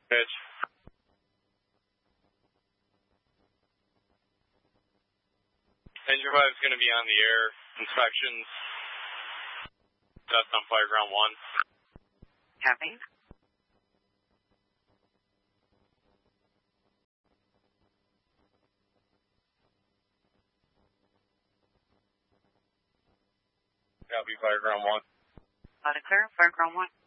Pitch. Engine 5 is going to be on the air. Inspections. That's on flight ground 1. Copy. Copy, flight ground 1. Let it clear, flight ground 1.